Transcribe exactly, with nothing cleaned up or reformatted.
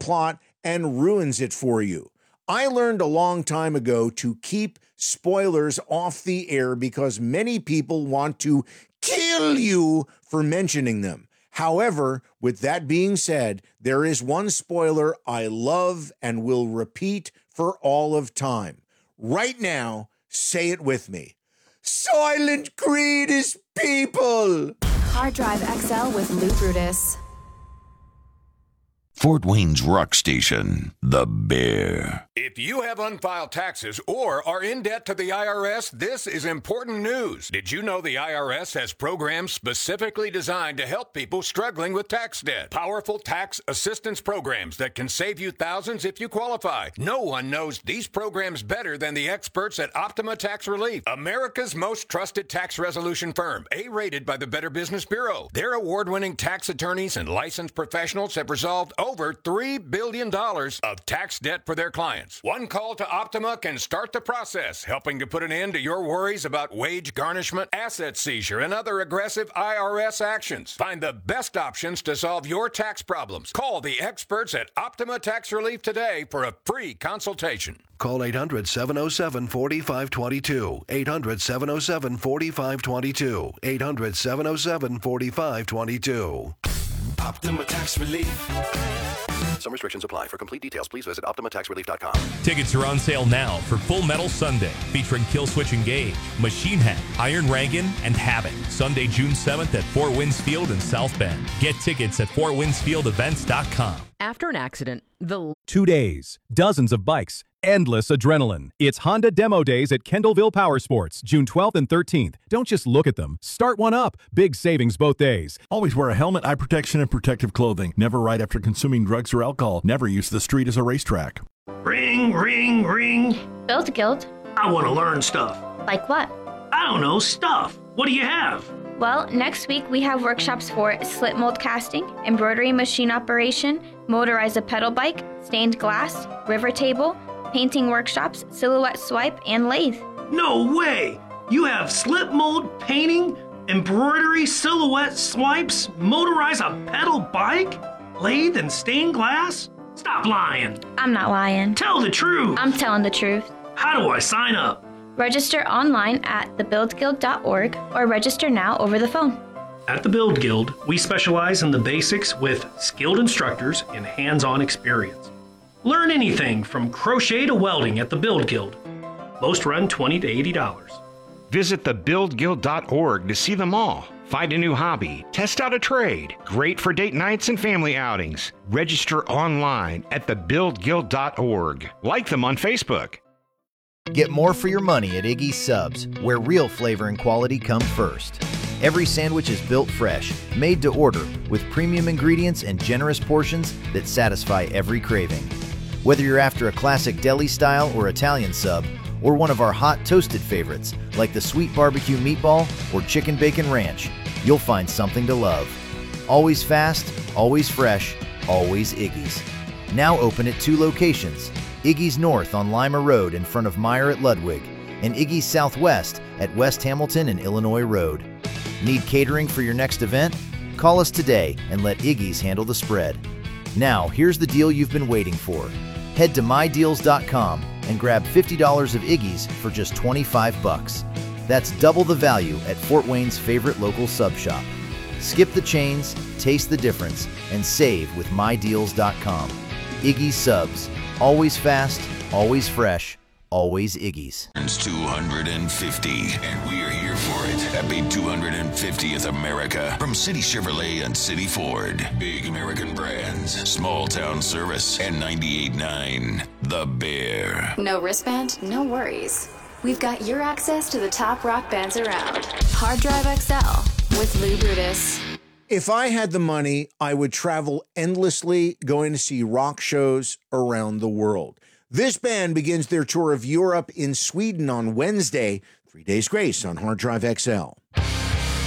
plot and ruins it for you. I learned a long time ago to keep spoilers off the air because many people want to kill you for mentioning them. However, with that being said, there is one spoiler I love and will repeat for all of time. Right now, say it with me. Silent greed is people. Hard Drive X L with Lou Brutus. Fort Wayne's rock station, The Bear. If you have unfiled taxes or are in debt to the I R S, this is important news. Did you know the I R S has programs specifically designed to help people struggling with tax debt? Powerful tax assistance programs that can save you thousands if you qualify. No one knows these programs better than the experts at Optima Tax Relief, America's most trusted tax resolution firm, A-rated by the Better Business Bureau. Their award-winning tax attorneys and licensed professionals have resolved over three billion dollars of tax debt for their clients. One call to Optima can start the process, helping to put an end to your worries about wage garnishment, asset seizure, and other aggressive I R S actions. Find the best options to solve your tax problems. Call the experts at Optima Tax Relief today for a free consultation. Call eight hundred, seven oh seven, four five two two. eight hundred, seven oh seven, four five two two. eight hundred, seven oh seven, four five two two. Optima Tax Relief. Some restrictions apply. For complete details, please visit optima tax relief dot com. Tickets are on sale now for Full Metal Sunday, featuring Killswitch Engage, Machine Head, Iron Rankin, and Havoc. Sunday, June seventh at Fort Winds Field in South Bend. Get tickets at fort winds field events dot com. After an accident, the... Two days, dozens of bikes, endless adrenaline. It's Honda Demo Days at Kendallville Power Sports, June twelfth and thirteenth. Don't just look at them. Start one up. Big savings both days. Always wear a helmet, eye protection, and protective clothing. Never ride after consuming drugs or alcohol. Never use the street as a racetrack. Ring, ring, ring. Build Guild. I want to learn stuff. Like what? I don't know, stuff. What do you have? Well, next week we have workshops for slip mold casting, embroidery machine operation, motorize a pedal bike, stained glass, river table, painting workshops, silhouette swipe, and lathe. No way! You have slip mold, painting, embroidery, silhouette swipes, motorize a pedal bike, lathe, and stained glass? Stop lying. I'm not lying. Tell the truth. I'm telling the truth. How do I sign up? Register online at the build guild dot org or register now over the phone. At the Build Guild, we specialize in the basics with skilled instructors and hands-on experience. Learn anything from crochet to welding at the Build Guild. Most run twenty to eighty dollars. Visit the build guild dot org to see them all. Find a new hobby, test out a trade. Great for date nights and family outings. Register online at the build guild dot org. Like them on Facebook. Get more for your money at Iggy's Subs, where real flavor and quality come first. Every sandwich is built fresh, made to order, with premium ingredients and generous portions that satisfy every craving. Whether you're after a classic deli style or Italian sub, or one of our hot toasted favorites, like the sweet barbecue meatball or chicken bacon ranch, you'll find something to love. Always fast, always fresh, always Iggy's. Now open at two locations, Iggy's North on Lima Road in front of Meyer at Ludwig, and Iggy's Southwest at West Hamilton and Illinois Road. Need catering for your next event? Call us today and let Iggy's handle the spread. Now, here's the deal you've been waiting for. Head to my deals dot com and grab fifty dollars of Iggy's for just twenty-five bucks. That's double the value at Fort Wayne's favorite local sub shop. Skip the chains, taste the difference, and save with my deals dot com. Iggy's Subs. Always fast, always fresh, always Iggy's. It's two hundred fifty, and we're here for it. Happy two hundred fiftieth America. From City Chevrolet and City Ford. Big American brands, small town service, and ninety-eight point nine The Bear. No wristband? No worries. We've got your access to the top rock bands around. Hard Drive X L with Lou Brutus. If I had the money, I would travel endlessly, going to see rock shows around the world. This band begins their tour of Europe in Sweden on Wednesday. Three Days Grace on Hard Drive X L.